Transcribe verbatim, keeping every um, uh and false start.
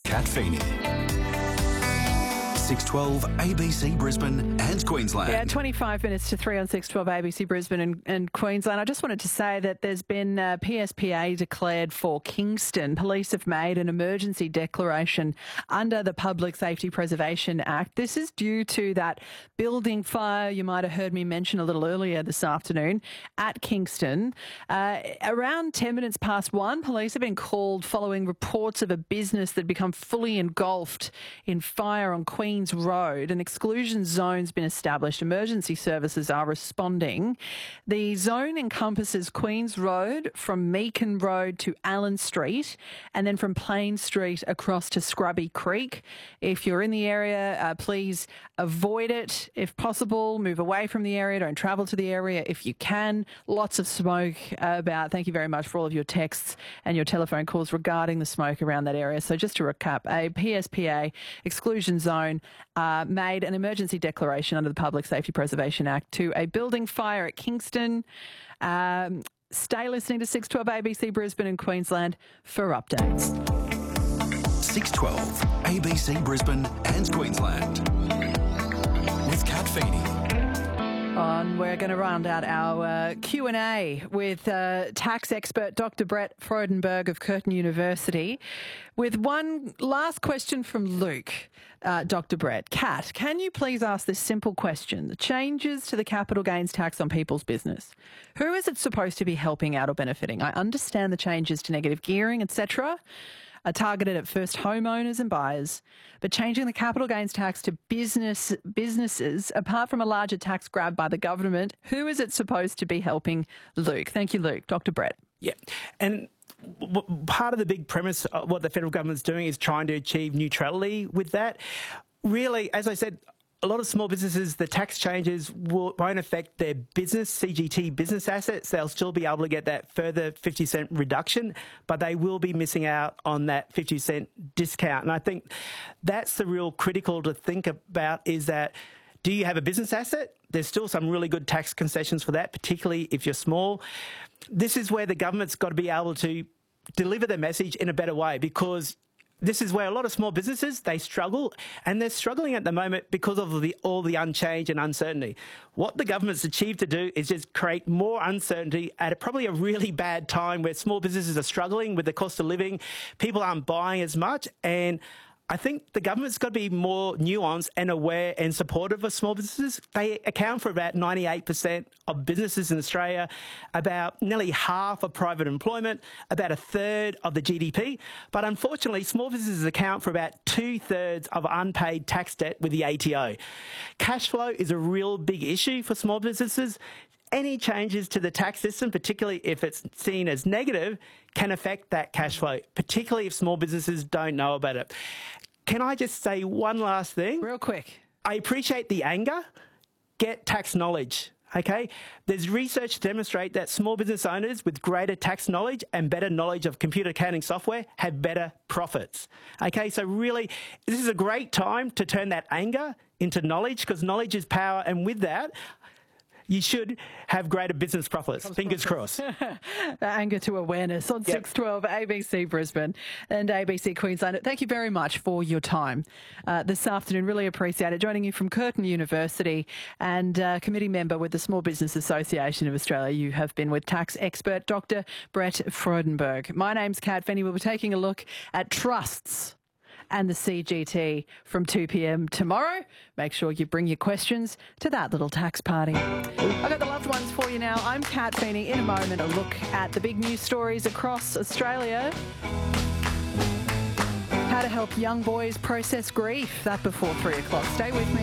Kat Feeney. six twelve A B C Brisbane and Queensland. Yeah, twenty-five minutes to three on six twelve A B C Brisbane and, and Queensland. I just wanted to say that there's been uh, P S P A declared for Kingston. Police have made an emergency declaration under the Public Safety Preservation Act. This is due to that building fire you might have heard me mention a little earlier this afternoon at Kingston. Uh, around ten minutes past one, police have been called following reports of a business that had become fully engulfed in fire on Queen Road. An exclusion zone's been established. Emergency services are responding. The zone encompasses Queen's Road from Meakin Road to Allen Street and then from Plain Street across to Scrubby Creek. If you're in the area, uh, please avoid it if possible. Move away from the area. Don't travel to the area if you can. Lots of smoke about. Thank you very much for all of your texts and your telephone calls regarding the smoke around that area. So just to recap, a P S P A exclusion zone Uh, made an emergency declaration under the Public Safety Preservation Act to a building fire at Kingston. Um, stay listening to six twelve A B C Brisbane and Queensland for updates. six twelve A B C Brisbane and Queensland with Kat Feeney. On, we're going to round out our uh, Q and A with uh, tax expert Doctor Brett Freudenberg of Curtin University with one last question from Luke. Uh, Doctor Brett, Kat, can you please ask this simple question? The changes to the capital gains tax on people's business. Who is it supposed to be helping out or benefiting? I understand the changes to negative gearing, et cetera, are targeted at first homeowners and buyers, but changing the capital gains tax to business businesses, apart from a larger tax grab by the government, who is it supposed to be helping? Luke. Thank you, Luke. Doctor Brett. Yeah, and w- part of the big premise of what the federal government's doing is trying to achieve neutrality with that. Really, as I said, a lot of small businesses, the tax changes will, won't affect their business, C G T business assets. They'll still be able to get that further fifty cent reduction, but they will be missing out on that fifty cent discount. And I think that's the real critical to think about is that, do you have a business asset? There's still some really good tax concessions for that, particularly if you're small. This is where the government's got to be able to deliver the message in a better way, because this is where a lot of small businesses, they struggle, and they're struggling at the moment because of the, all the unchange and uncertainty. What the government's achieved to do is just create more uncertainty at a, probably a really bad time where small businesses are struggling with the cost of living. People aren't buying as much, and I think the government's got to be more nuanced and aware and supportive of small businesses. They account for about ninety-eight percent of businesses in Australia, about nearly half of private employment, about a third of the G D P. But unfortunately, small businesses account for about two-thirds of unpaid tax debt with the A T O. Cash flow is a real big issue for small businesses. Any changes to the tax system, particularly if it's seen as negative, can affect that cash flow, particularly if small businesses don't know about it. Can I just say one last thing? Real quick. I appreciate the anger. Get tax knowledge, okay? There's research to demonstrate that small business owners with greater tax knowledge and better knowledge of computer accounting software have better profits, okay? So really, this is a great time to turn that anger into knowledge, because knowledge is power, and with that, you should have greater business profits. Fingers crossed. Anger to awareness on Yep. six twelve A B C Brisbane and A B C Queensland. Thank you very much for your time uh, this afternoon. Really appreciate it. Joining you from Curtin University and uh, committee member with the Small Business Association of Australia, you have been with tax expert Doctor Brett Freudenberg. My name's Kat Feeney. We'll be taking a look at trusts and the C G T from two p m tomorrow. Make sure you bring your questions to that little tax party. I've got the loved ones for you now. I'm Kat Feeney. In a moment, a look at the big news stories across Australia. How to help young boys process grief. That before three o'clock. Stay with me.